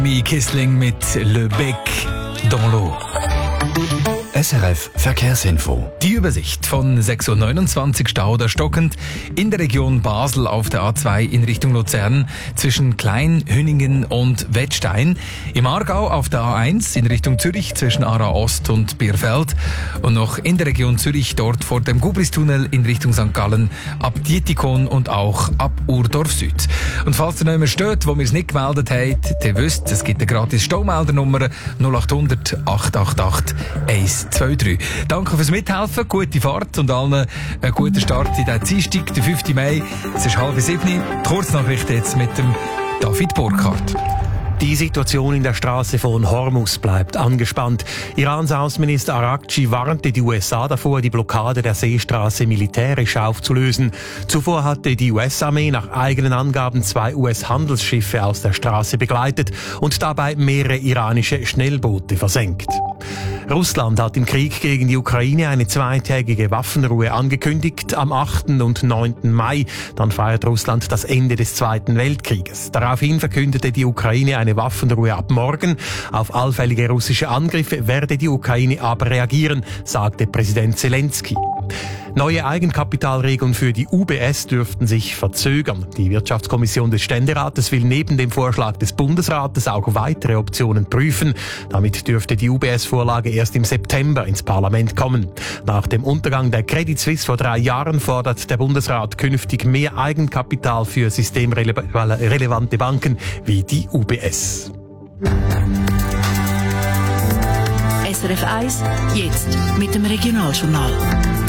Kissling mit Le Bec dans l'eau. SRF Verkehrsinfo. Die Übersicht von 6.29 Uhr Stau oder stockend in der Region Basel auf der A2 in Richtung Luzern zwischen Klein, Hüningen und Wettstein. Im Aargau auf der A1 in Richtung Zürich zwischen Aarau Ost und Bierfeld. Und noch in der Region Zürich dort vor dem Gubristunnel in Richtung St. Gallen ab Dietikon und auch ab Urdorf Süd. Und falls ihr noch immer steht, wo wir es nicht gemeldet haben, ihr wisst, es gibt eine gratis Staumeldernummer 0800 888 123. Danke fürs Mithelfen, gute Fahrt und allen einen guten Start in den Dienstag, den 5. Mai. Es ist 6:30. Die Kurznachrichten jetzt mit dem David Burkhardt. Die Situation in der Straße von Hormuz bleibt angespannt. Irans Außenminister Araghchi warnte die USA davor, die Blockade der Seestraße militärisch aufzulösen. Zuvor hatte die US-Armee nach eigenen Angaben 2 US-Handelsschiffe aus der Straße begleitet und dabei mehrere iranische Schnellboote versenkt. Russland hat im Krieg gegen die Ukraine eine 2-tägige Waffenruhe angekündigt am 8. und 9. Mai. Dann feiert Russland das Ende des Zweiten Weltkrieges. Daraufhin verkündete die Ukraine eine Waffenruhe ab morgen. Auf allfällige russische Angriffe werde die Ukraine aber reagieren, sagte Präsident Zelensky. Neue Eigenkapitalregeln für die UBS dürften sich verzögern. Die Wirtschaftskommission des Ständerates will neben dem Vorschlag des Bundesrates auch weitere Optionen prüfen. Damit dürfte die UBS-Vorlage erst im September ins Parlament kommen. Nach dem Untergang der Credit Suisse vor 3 Jahren fordert der Bundesrat künftig mehr Eigenkapital für systemrelevante Banken wie die UBS. SRF 1, jetzt mit dem Regionaljournal.